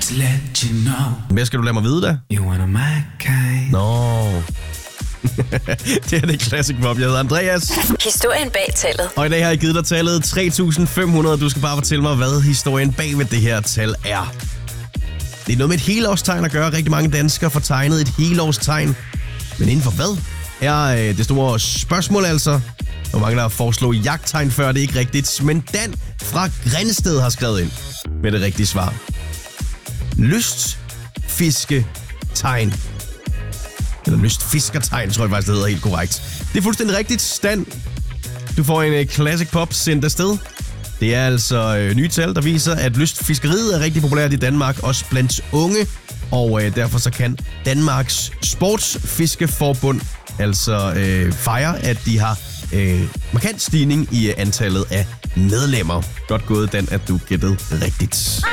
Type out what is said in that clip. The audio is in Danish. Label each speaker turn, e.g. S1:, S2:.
S1: to let you know.
S2: Hvad skal du lade mig vide da?
S1: You one of my kind.
S2: Nå. Det er Classic Pop. Jeg hedder Andreas.
S3: Historien bag tallet.
S2: Og i dag har jeg givet dig tallet 3.500. Du skal bare fortælle mig, hvad historien bag ved det her tal er. Det er noget med et helårstegn at gøre. Rigtig mange danskere får tegnet et helårstegn. Men inden for hvad er det store spørgsmål altså? Hvor mange der har foreslået jagttegn før, det er ikke rigtigt. Men Dan fra Grindsted har skrevet ind med det rigtige svar. Lystfisketegn. Eller lystfiskertegn, tror jeg faktisk, det hedder helt korrekt. Det er fuldstændig rigtigt, Dan. Du får en Classic Pop sendt afsted. Det er altså nye tal, der viser, at lystfiskeriet er rigtig populært i Danmark, også blandt unge. Og derfor så kan Danmarks Sportsfiskeforbund altså fejre, at de har markant stigning i antallet af medlemmer. Godt gået, Dan, at du gættede rigtigt.